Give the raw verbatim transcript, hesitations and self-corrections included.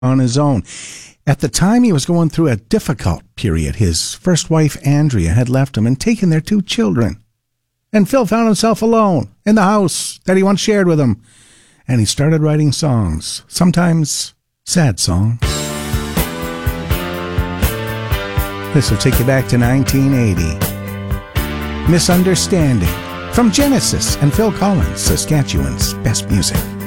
on his own. At the time, he was going through a difficult period. His first wife, Andrea, had left him and taken their two children. And Phil found himself alone in the house that he once shared with him. And he started writing songs, sometimes sad songs. This will take you back to nineteen eighty. Misunderstanding from Genesis and Phil Collins, Saskatchewan's best music.